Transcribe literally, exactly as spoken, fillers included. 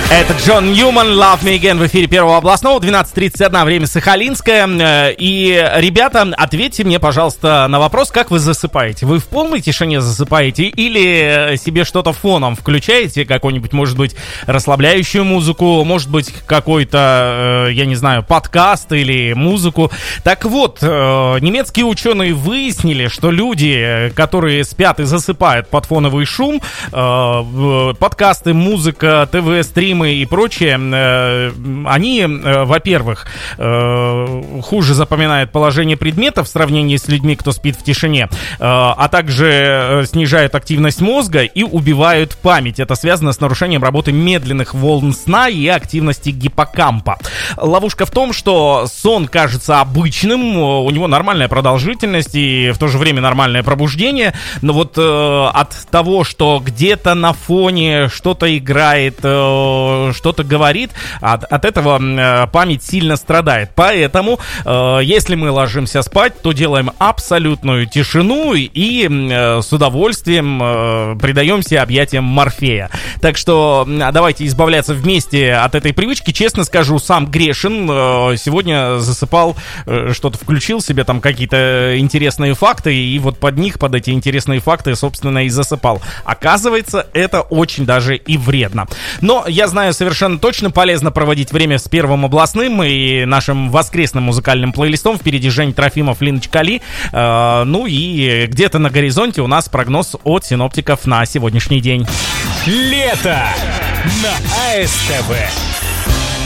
Это Джон Ньюман, Love Me Again в эфире Первого областного, двенадцать тридцать один, время Сахалинское. И, ребята, ответьте мне, пожалуйста, на вопрос, как вы засыпаете? Вы в полной тишине засыпаете или себе что-то фоном включаете? Какую-нибудь, может быть, расслабляющую музыку, может быть, какой-то, я не знаю, подкаст или музыку. Так вот, немецкие ученые выяснили, что люди, которые спят и засыпают под фоновый шум, подкасты, музыка, ТВ-стримы и прочее, они, во-первых, хуже запоминают положение предметов в сравнении с людьми, кто спит в тишине, а также снижают активность мозга и убивают память. Это связано с нарушением работы медленных волн сна и активности гиппокампа. Ловушка в том, что сон кажется обычным, у него нормальная продолжительность и в то же время нормальное пробуждение, но вот от того, что где-то на фоне что-то играет, что-то говорит, от, от этого э, память сильно страдает. Поэтому, э, если мы ложимся спать, то делаем абсолютную тишину и э, с удовольствием э, предаемся объятиям Морфея. Так что э, давайте избавляться вместе от этой привычки. Честно скажу, сам грешен. Э, сегодня засыпал, э, что-то включил себе там какие-то интересные факты, и вот под них, под эти интересные факты, собственно, и засыпал. Оказывается, это очень даже и вредно. Но я знаю совершенно точно, полезно проводить время с Первым областным и нашим воскресным музыкальным плейлистом. Впереди Жень Трофимов, Линочка Ли. Э, ну и где-то на горизонте у нас прогноз от синоптиков на сегодняшний день. Лето на АСТВ.